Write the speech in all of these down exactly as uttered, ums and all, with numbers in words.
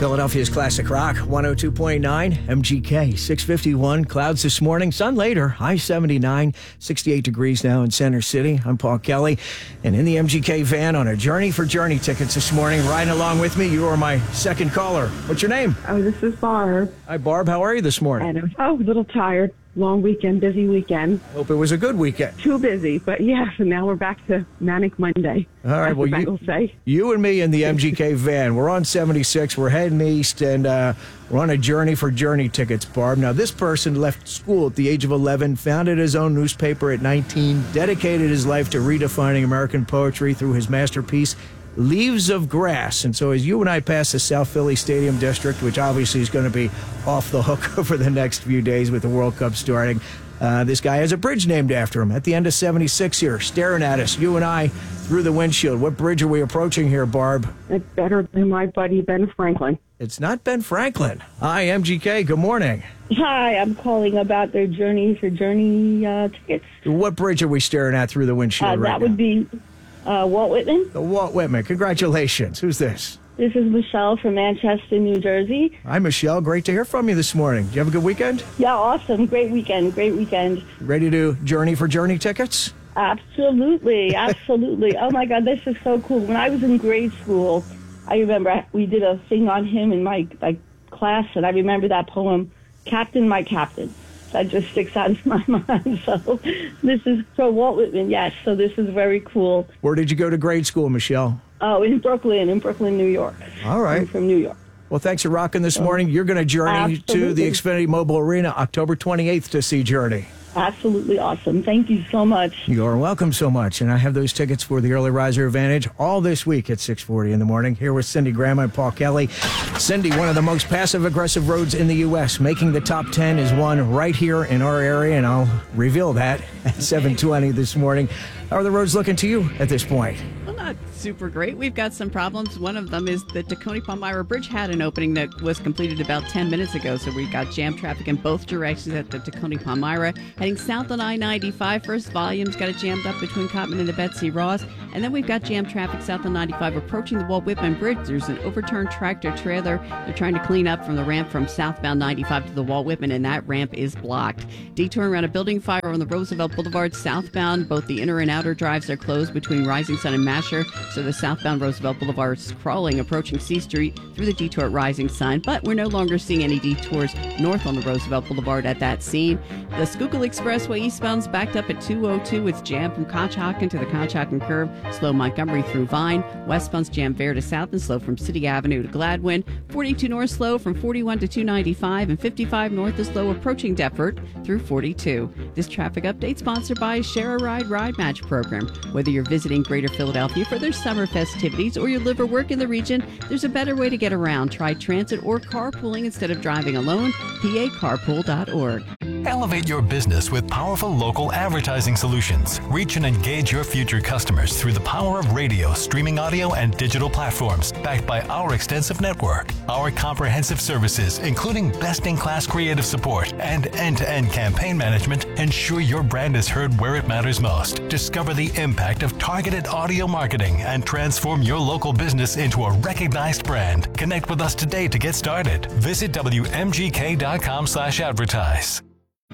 Philadelphia's Classic Rock, one oh two point nine, M G K, six fifty-one. Clouds this morning, sun later, high seventy-nine, sixty-eight degrees now in Center City. I'm Paul Kelly, and in the M G K van on a Journey for Journey tickets this morning. Riding along with me, you are my second caller. What's your name? Oh, this is Barb. Hi, Barb. How are you this morning? Adam. Oh, a little tired. Long weekend, busy weekend. Hope it was a good weekend. Too busy, but yeah, so now we're back to Manic Monday. All right, well, you, say. you and me in the M G K van, we're on seventy-six, we're heading east, and uh, we're on a Journey for Journey tickets, Barb. Now, this person left school at the age of eleven, founded his own newspaper at nineteen, dedicated his life to redefining American poetry through his masterpiece, Leaves of Grass. And so as you and I pass the South Philly Stadium District, which obviously is going to be off the hook over the next few days with the World Cup starting, uh, this guy has a bridge named after him at the end of seventy-six here, staring at us, you and I, through the windshield. What bridge are we approaching here, Barb? It's better than my buddy Ben Franklin. It's not Ben Franklin. Hi, M G K. Good morning. Hi, I'm calling about their Journey for Journey uh, tickets. What bridge are we staring at through the windshield uh, right That now? would be uh, Walt Whitman. The Walt Whitman. Congratulations. Who's this? This is Michelle from Manchester, New Jersey. Hi, Michelle. Great to hear from you this morning. Did you have a good weekend? Yeah, awesome. Great weekend. Great weekend. Ready to Journey for Journey tickets? Absolutely. Absolutely. Oh, my God, this is so cool. When I was in grade school, I remember we did a thing on him in my like class, and I remember that poem, Captain, My Captain. That just sticks out in my mind. So this is for Walt Whitman, yes. So this is very cool. Where did you go to grade school, Michelle? Oh, in Brooklyn, in Brooklyn, New York. All right. I'm from New York. Well, thanks for rocking this morning. You're going to journey Absolutely. to the Xfinity Mobile Arena October twenty-eighth to see Journey. Absolutely awesome. Thank you so much. You're welcome so much. And I have those tickets for the Early Riser Advantage all this week at six forty in the morning. Here with Cindy Graham and Paul Kelly. Cindy, one of the most passive-aggressive roads in the U S, making the top ten is one right here in our area, and I'll reveal that at seven twenty this morning. How are the roads looking to you at this point? Well, not super great. We've got some problems. One of them is the Tacony Palmyra Bridge had an opening that was completed about ten minutes ago, so we got jam traffic in both directions at the Tacony Palmyra. Heading south on I ninety-five, first volumes got it jammed up between Cottman and the Betsy Ross, and then we've got jam traffic south on ninety-five approaching the Walt Whitman Bridge. There's an overturned tractor trailer. They're trying to clean up from the ramp from southbound ninety-five to the Walt Whitman, and that ramp is blocked. Detouring around a building fire on the Roosevelt Boulevard southbound. Both the inner and outer drives are closed between Rising Sun and Masher, so the southbound Roosevelt Boulevard is crawling, approaching C Street through the detour at Rising Sun, but we're no longer seeing any detours north on the Roosevelt Boulevard at that scene. The Schuylkill Expressway eastbound's backed up at two oh two with jam from Conshohocken to the Conshohocken curve, slow Montgomery through Vine, westbound's jam Fair to South and slow from City Avenue to Gladwin, forty-two north slow from forty-one to two ninety-five, and fifty-five north is slow approaching Deptford through forty-two. This traffic update sponsored by Share a Ride Ride Match program. Whether you're visiting Greater Philadelphia for their summer festivities or you live or work in the region, there's a better way to get around. Try transit or carpooling instead of driving alone. P A carpool dot org. Elevate your business with powerful local advertising solutions. Reach and engage your future customers through the power of radio, streaming audio, and digital platforms, backed by our extensive network. Our comprehensive services, including best-in-class creative support and end-to-end campaign management, ensure your brand is heard where it matters most. Discover the impact of targeted audio marketing and transform your local business into a recognized brand. Connect with us today to get started. Visit W M G K dot com slash advertise.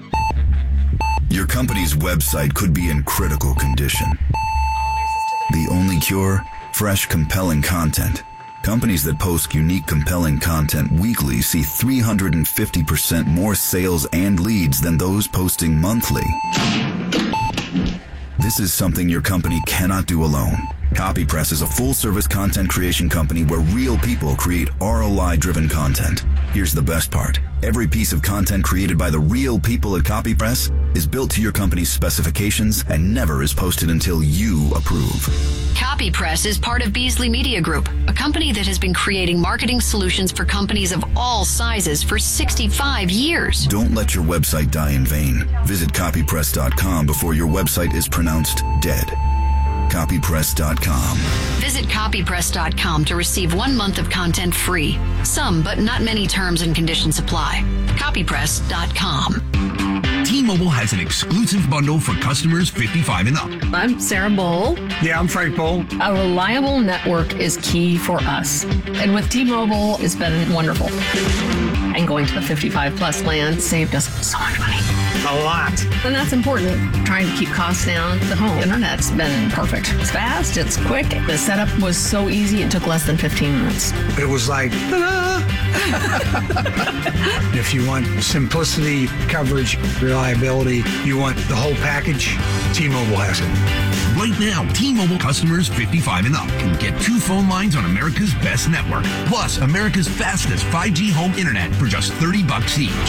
Your company's website could be in critical condition. The only cure? Fresh, compelling content. Companies that post unique, compelling content weekly see three hundred fifty percent more sales and leads than those posting monthly. This is something your company cannot do alone. CopyPress is a full-service content creation company where real people create R O I-driven content. Here's the best part. Every piece of content created by the real people at CopyPress is built to your company's specifications and never is posted until you approve. CopyPress is part of Beasley Media Group, a company that has been creating marketing solutions for companies of all sizes for sixty-five years. Don't let your website die in vain. Visit copypress dot com before your website is pronounced dead. copypress dot com. Visit copypress dot com to receive one month of content free. Some, but not many terms and conditions apply. copypress dot com. Teen T-Mobile has an exclusive bundle for customers fifty-five and up. I'm Sarah Bowl. Yeah, I'm Frank Bowl. A reliable network is key for us. And with T-Mobile, it's been wonderful. And going to the fifty-five plus plan saved us so much money. A lot. And that's important. Trying to keep costs down. The home internet's been perfect. It's fast, it's quick. The setup was so easy, it took less than fifteen minutes. It was like, ta-da! If you want simplicity, coverage, reliability, you want the whole package, T-Mobile has it. Right now, T-Mobile customers fifty-five and up can get two phone lines on America's best network, plus America's fastest five G home internet for just thirty bucks each.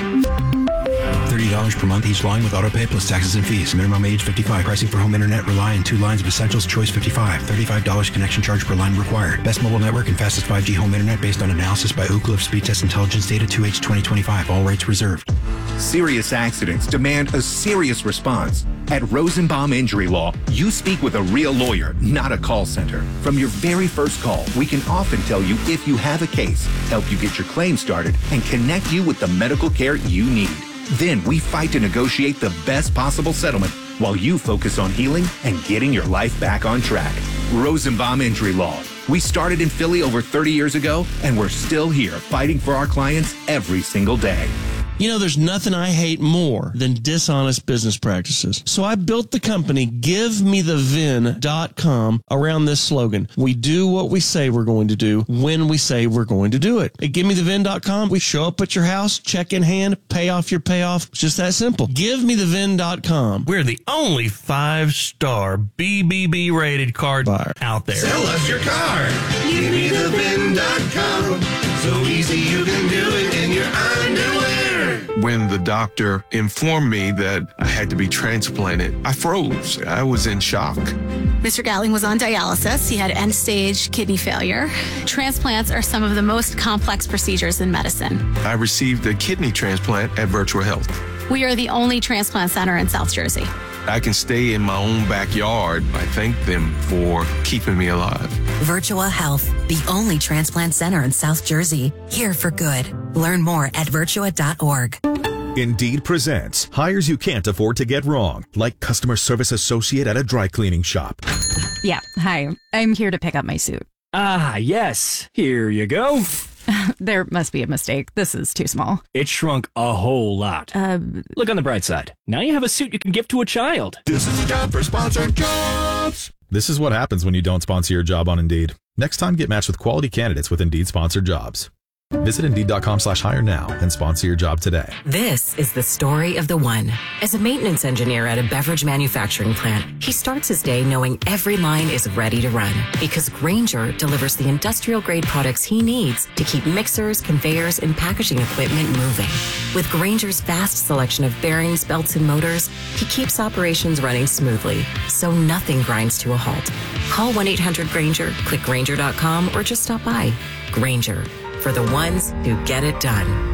thirty dollars per month each line with autopay plus taxes and fees. Minimum age fifty-five. Pricing for home internet rely on two lines of Essentials Choice fifty-five. thirty-five dollars connection charge per line required. Best mobile network and fastest five G home internet based on analysis by Ookla of Speed Test Intelligence Data two H twenty twenty-five. All rates reserved. Serious accidents demand a serious response. At Rosenbaum Injury Law, you speak with a real lawyer, not a call center. From your very first call, we can often tell you if you have a case, help you get your claim started, and connect you with the medical care you need. Then we fight to negotiate the best possible settlement while you focus on healing and getting your life back on track. Rosenbaum Injury Law. We started in Philly over thirty years ago, and we're still here fighting for our clients every single day. You know, there's nothing I hate more than dishonest business practices. So I built the company give me the V I N dot com around this slogan. We do what we say we're going to do when we say we're going to do it. At give me the V I N dot com, we show up at your house, check in hand, pay off your payoff. It's just that simple. give me the V I N dot com. We're the only five-star B B B rated card buyer out there. Sell us your car. give me the V I N dot com. So easy you can do it in your underwear. When the doctor informed me that I had to be transplanted, I froze. I was in shock. Mister Gatling was on dialysis. He had end-stage kidney failure. Transplants are some of the most complex procedures in medicine. I received a kidney transplant at Virtual Health. We are the only transplant center in South Jersey. I can stay in my own backyard. I thank them for keeping me alive. Virtual Health, the only transplant center in South Jersey. Here for good. Learn more at virtua dot org. Indeed presents hires you can't afford to get wrong, like customer service associate at a dry cleaning shop. Yeah, hi. I'm here to pick up my suit. Ah, yes. Here you go. There must be a mistake. This is too small. It shrunk a whole lot. Uh, Look on the bright side. Now you have a suit you can give to a child. This is a job for sponsored jobs. This is what happens when you don't sponsor your job on Indeed. Next time, get matched with quality candidates with Indeed sponsored jobs. Visit Indeed.com slash hire now and sponsor your job today. This is the story of the one. As a maintenance engineer at a beverage manufacturing plant, he starts his day knowing every line is ready to run because Grainger delivers the industrial-grade products he needs to keep mixers, conveyors, and packaging equipment moving. With Grainger's vast selection of bearings, belts, and motors, he keeps operations running smoothly, so nothing grinds to a halt. Call one eight hundred Grainger, click Grainger dot com, or just stop by. Grainger, for the ones who get it done.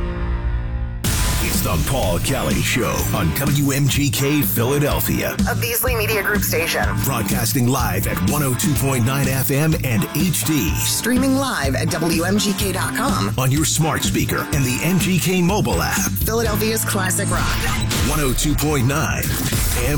It's the Paul Kelly Show on W M G K Philadelphia, a Beasley Media Group station. Broadcasting live at one oh two point nine F M and H D. Streaming live at W M G K dot com. On your smart speaker and the M G K mobile app. Philadelphia's classic rock. one oh two point nine M